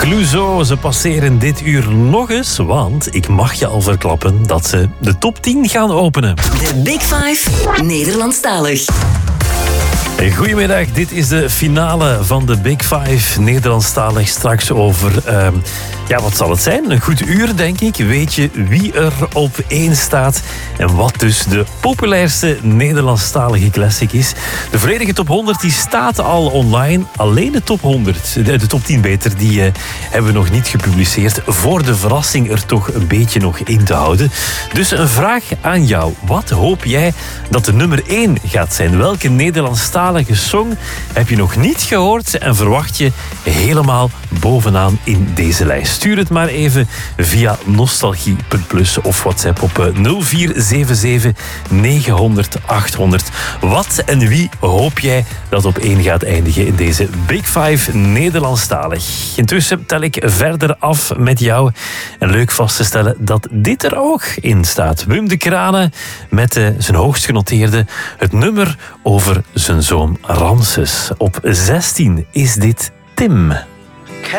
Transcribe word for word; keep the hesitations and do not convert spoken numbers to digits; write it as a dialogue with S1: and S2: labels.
S1: Clouseau, ze passeren dit uur nog eens, want ik mag je al verklappen dat ze de top tien gaan openen.
S2: De Big Five Nederlandstalig.
S1: Goedemiddag, dit is de finale van de Big Five Nederlandstalig. Straks over, uh, ja, wat zal het zijn? Een goed uur, denk ik. Weet je wie er op één staat en wat dus de populairste Nederlandstalige classic is? De volledige top honderd die staat al online. Alleen de top honderd, de, de top tien beter, die uh, hebben we nog niet gepubliceerd. Voor de verrassing er toch een beetje nog in te houden. Dus een vraag aan jou. Wat hoop jij dat de nummer één gaat zijn? Welke Nederlandstalige song heb je nog niet gehoord en verwacht je helemaal bovenaan in deze lijst? Stuur het maar even via nostalgie punt plus of WhatsApp op nul vier zeven zeven negen honderd achthonderd. Wat en wie hoop jij dat op één gaat eindigen in deze Big Five Nederlandstalig? Intussen tel ik verder af met jou. En leuk vast te stellen dat dit er ook in staat. Wim de Kranen met uh, zijn hoogst genoteerde, het nummer over zijn zoon Ramses. Op zestien is dit Tim.